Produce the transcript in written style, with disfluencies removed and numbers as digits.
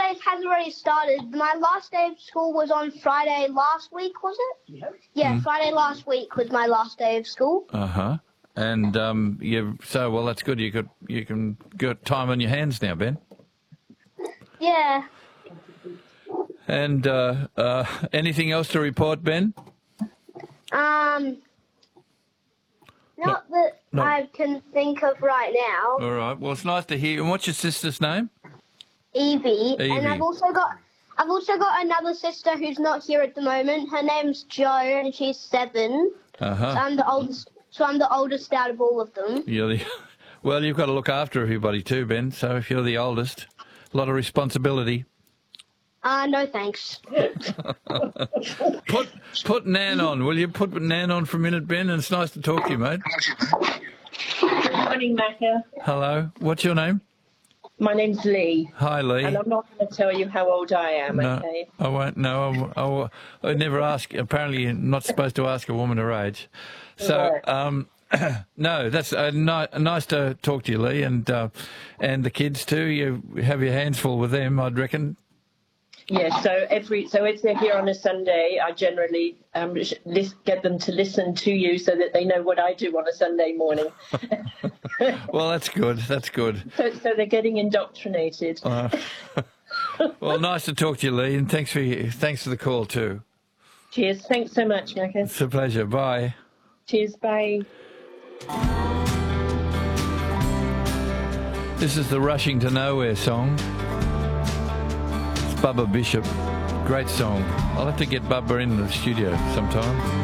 holidays has already started. My last day of school was on Friday last week, was it? Yeah, Friday last week was my last day of school. Uh-huh. And well, that's good. You can get time on your hands now, Ben. Yeah. And anything else to report, Ben? Not that I can think of right now. All right. Well, it's nice to hear. And what's your sister's name? Evie. And I've also got another sister who's not here at the moment. Her name's Jo, and she's 7. Uh-huh. So I'm the oldest out of all of them. Well, you've got to look after everybody too, Ben. So if you're the oldest, a lot of responsibility. No thanks. Put Nan on. Will you put Nan on for a minute, Ben? And it's nice to talk to you, mate. Good morning, Macca. Hello. What's your name? My name's Lee. Hi, Lee. And I'm not going to tell you how old I am, no, okay? I won't. No, I never ask. Apparently, you're not supposed to ask a woman her age. So, no, that's nice to talk to you, Lee, and the kids too. You have your hands full with them, I'd reckon. Yeah, so if they're here on a Sunday, I generally get them to listen to you so that they know what I do on a Sunday morning. Well, that's good. That's good. So they're getting indoctrinated. Well, nice to talk to you, Lee, and thanks for the call too. Cheers. Thanks so much, Macca. It's a pleasure. Bye. Cheers. Bye. This is the Rushing to Nowhere song. Bubba Bishop. Great song. I'll have to get Bubba in the studio sometime.